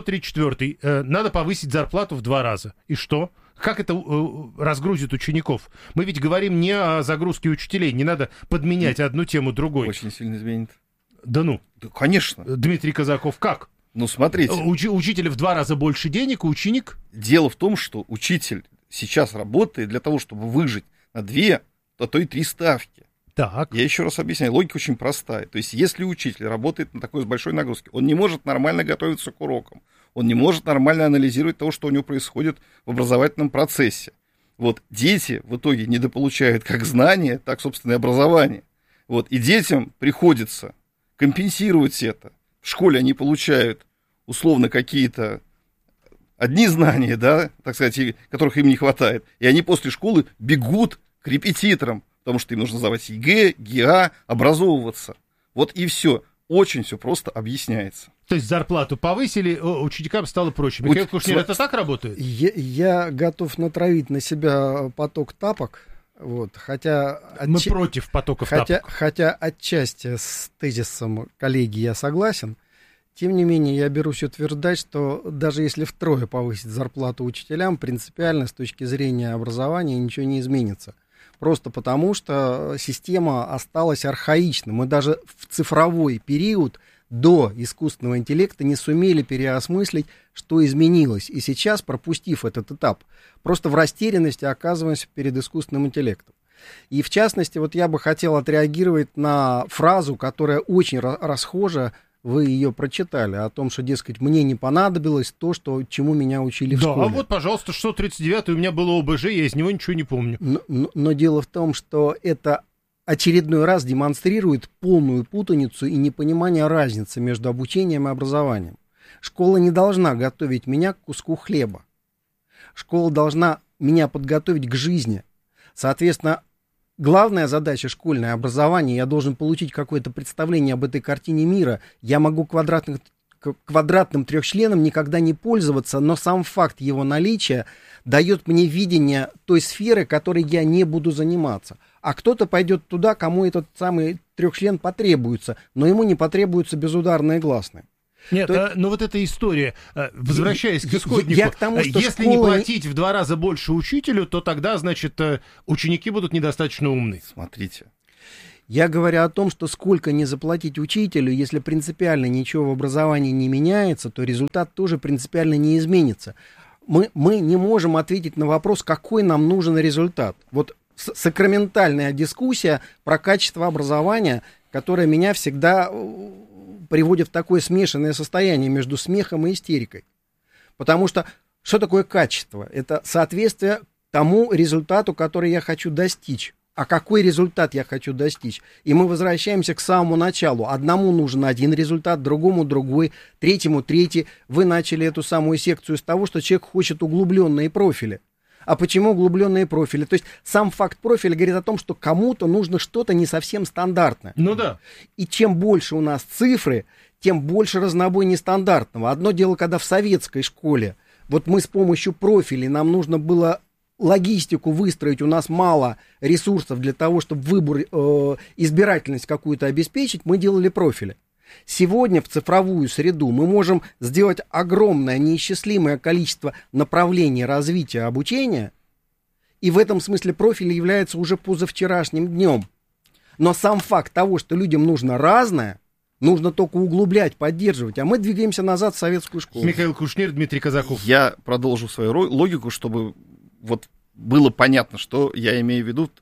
534. Надо повысить зарплату в 2 раза. И что? Как это разгрузит учеников? Мы ведь говорим не о загрузке учителей. Не надо подменять одну тему другой. Очень сильно изменит. Да ну? Да, конечно. Дмитрий Казаков, как? Ну, смотрите. Учителя в 2 раза больше денег, а ученик? Дело в том, что учитель сейчас работает для того, чтобы выжить на 2, а то и 3 ставки. Так. Я еще раз объясняю. Логика очень простая. То есть, если учитель работает на такой большой нагрузке, он не может нормально готовиться к урокам. Он не может нормально анализировать то, что у него происходит в образовательном процессе. Вот дети в итоге недополучают как знания, так, собственно, и образование. Вот, и детям приходится компенсировать это. В школе они получают условно какие-то одни знания, да, так сказать, которых им не хватает. И они после школы бегут к репетиторам, потому что им нужно сдавать ЕГЭ, ГИА, образовываться. Вот и все. Очень все просто объясняется. То есть зарплату повысили, ученикам стало проще. Михаил Кушнир, это так работает? Я готов натравить на себя поток тапок. Вот, хотя мы против потоков тапок. Хотя отчасти с тезисом коллеги я согласен. Тем не менее, я берусь утверждать, что даже если втрое повысить зарплату учителям, принципиально с точки зрения образования ничего не изменится. Просто потому, что система осталась архаичной. Мы даже в цифровой период до искусственного интеллекта не сумели переосмыслить, что изменилось. И сейчас, пропустив этот этап, просто в растерянности оказываемся перед искусственным интеллектом. И в частности, вот я бы хотел отреагировать на фразу, которая очень расхожа, вы ее прочитали, о том, что, дескать, мне не понадобилось то, чему меня учили в школе. Да, а вот, пожалуйста, 639-й, у меня было ОБЖ, я из него ничего не помню. Но дело в том, что это очередной раз демонстрирует полную путаницу и непонимание разницы между обучением и образованием. Школа не должна готовить меня к куску хлеба. Школа должна меня подготовить к жизни. Соответственно, главная задача школьное образование, я должен получить какое-то представление об этой картине мира. Я могу квадратных квадратным трехчленом никогда не пользоваться, но сам факт его наличия дает мне видение той сферы, которой я не буду заниматься. А кто-то пойдет туда, кому этот самый трехчлен потребуется, но ему не потребуются безударные гласные. Нет, но вот эта история, возвращаясь к исходнику, к тому, что если не платить в 2 раза больше учителю, то тогда, значит, ученики будут недостаточно умны. Смотрите. Я говорю о том, что сколько не заплатить учителю, если принципиально ничего в образовании не меняется, то результат тоже принципиально не изменится. Мы не можем ответить на вопрос, какой нам нужен результат. Вот сакраментальная дискуссия про качество образования, которая меня всегда приводит в такое смешанное состояние между смехом и истерикой. Потому что что такое качество? Это соответствие тому результату, который я хочу достичь. А какой результат я хочу достичь? И мы возвращаемся к самому началу. Одному нужен один результат, другому другой, третьему третий. Вы начали эту самую секцию с того, что человек хочет углубленные профили. А почему углубленные профили? То есть сам факт профиля говорит о том, что кому-то нужно что-то не совсем стандартное. Ну да. И чем больше у нас цифры, тем больше разнобой нестандартного. Одно дело, когда в советской школе, вот мы с помощью профилей, нам нужно было логистику выстроить, у нас мало ресурсов для того, чтобы выбор, избирательность какую-то обеспечить, мы делали профили. Сегодня в цифровую среду мы можем сделать огромное, неисчислимое количество направлений развития обучения, и в этом смысле профиль является уже позавчерашним днем. Но сам факт того, что людям нужно разное, нужно только углублять, поддерживать, а мы двигаемся назад в советскую школу. Михаил Кушнир, Дмитрий Казаков. Я продолжу свою логику, чтобы вот было понятно, что я имею в виду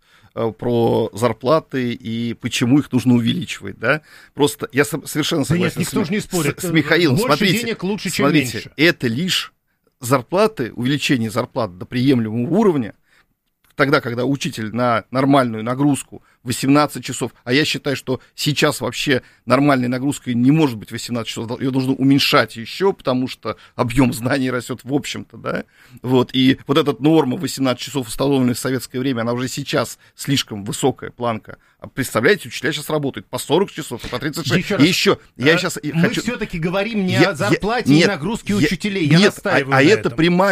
про зарплаты и почему их нужно увеличивать, да? Просто я совершенно согласен никто же не спорит. С Михаилом. Больше денег лучше, чем меньше. Это лишь зарплаты, увеличение зарплат до приемлемого уровня, тогда, когда учитель на нормальную нагрузку 18 часов, а я считаю, что сейчас вообще нормальной нагрузкой не может быть 18 часов, ее нужно уменьшать еще, потому что объем знаний растет в общем-то, да, вот, и вот эта норма 18 часов, установленная в советское время, она уже сейчас слишком высокая планка. А представляете, учителя сейчас работают по 40 часов, по 36, и еще, я сейчас мы хочу... все-таки говорим не о зарплате и нагрузке учителей, я настаиваю на это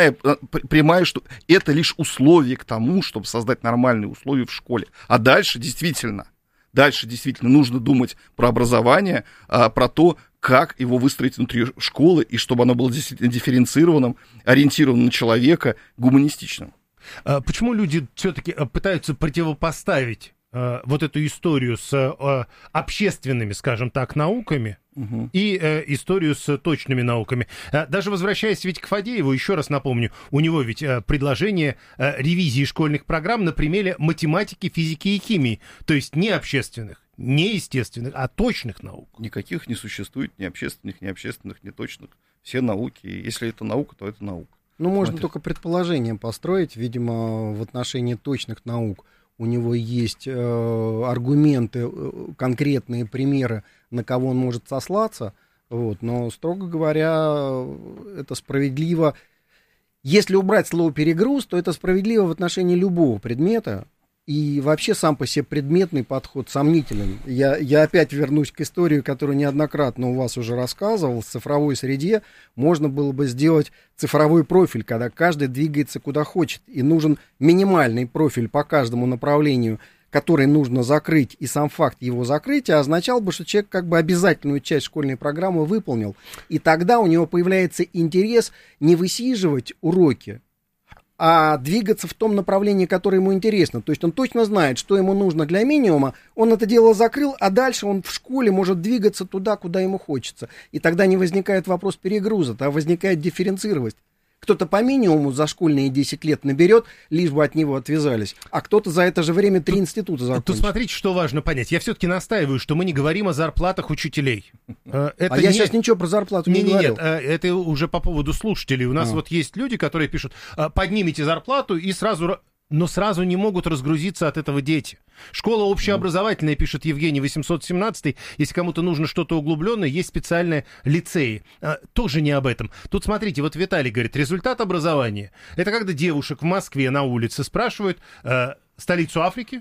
прямая, что это лишь условие к тому, чтобы создать нормальные условия в школе, а дальше действительно нужно думать про образование, про то, как его выстроить внутри школы, и чтобы оно было действительно дифференцированным, ориентированным на человека, гуманистичным. Почему люди все-таки пытаются противопоставить вот эту историю с общественными, скажем так, науками и историю с точными науками? Даже возвращаясь ведь к Фадееву, еще раз напомню, у него ведь предложение ревизии школьных программ на примере математики, физики и химии, то есть не общественных, не естественных, а точных наук. Никаких не существует ни общественных, ни точных. Все науки. Если это наука, то это наука. Ну, можно только предположение построить, видимо, в отношении точных наук. У него есть аргументы, конкретные примеры, на кого он может сослаться, вот, но, строго говоря, это справедливо. Если убрать слово «перегруз», то это справедливо в отношении любого предмета, и вообще сам по себе предметный подход сомнителен. Я опять вернусь к истории, которую неоднократно у вас уже рассказывал. В цифровой среде можно было бы сделать цифровой профиль, когда каждый двигается куда хочет, и нужен минимальный профиль по каждому направлению, который нужно закрыть, и сам факт его закрытия означал бы, что человек как бы обязательную часть школьной программы выполнил. И тогда у него появляется интерес не высиживать уроки, а двигаться в том направлении, которое ему интересно. То есть он точно знает, что ему нужно для минимума, он это дело закрыл, а дальше он в школе может двигаться туда, куда ему хочется. И тогда не возникает вопрос перегруза, а возникает дифференцированность. Кто-то по минимуму за школьные 10 лет наберет, лишь бы от него отвязались, а кто-то за это же время 3 института закончит. Тут смотрите, что важно понять. Я все-таки настаиваю, что мы не говорим о зарплатах учителей. Я сейчас ничего про зарплату не говорил. Нет, это уже по поводу слушателей. У нас вот есть люди, которые пишут, поднимите зарплату и сразу... Но сразу не могут разгрузиться от этого дети. Школа общеобразовательная, пишет Евгений 817. Если кому-то нужно что-то углубленное, есть специальные лицеи. Тоже не об этом. Тут смотрите, вот Виталий говорит, результат образования. Это когда девушек в Москве на улице спрашивают столицу Африки.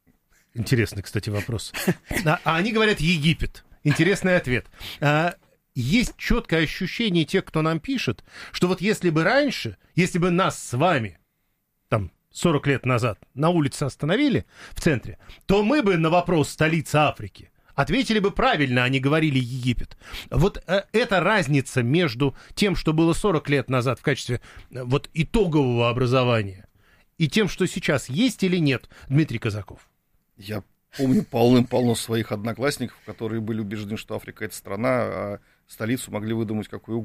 Интересный, кстати, вопрос. А они говорят Египет. Интересный ответ. есть четкое ощущение тех, кто нам пишет, что вот если бы раньше, если бы нас с вами там 40 лет назад на улице остановили в центре, то мы бы на вопрос столицы Африки ответили бы правильно, а не говорили Египет. Вот эта разница между тем, что было 40 лет назад в качестве вот итогового образования, и тем, что сейчас есть или нет, Дмитрий Казаков. Я помню полным-полно своих одноклассников, которые были убеждены, что Африка — это страна, а столицу могли выдумать какую